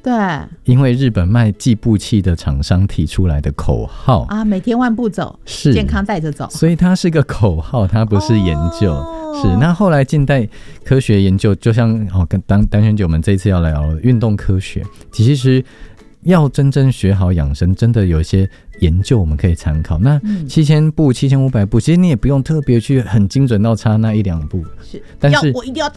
对， 因为日本卖计步器的厂商提出来的口号啊，每天万步走， 是健康带着走， 所以它是个口号，它不是研究。是，那后来近代科学研究，就像跟单元姐我们这一次要聊运动科学，其实要真正学好养生，真的有一些研究我们可以参考。那7000步、7500步，其实你也不用特别去很精准到差那1-2步， 是， 但是我一定要